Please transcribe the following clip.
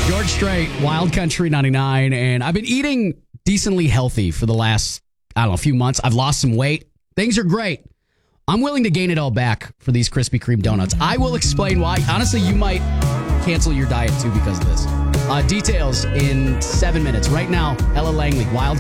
George Strait, Wild Country 99, and I've been eating decently healthy for the last, few months. I've lost some weight. Things are great. I'm willing to gain it all back for these Krispy Kreme donuts. I will explain why. Honestly, you might cancel your diet too because of this. Details in 7 minutes. Right now, Ella Langley, Wild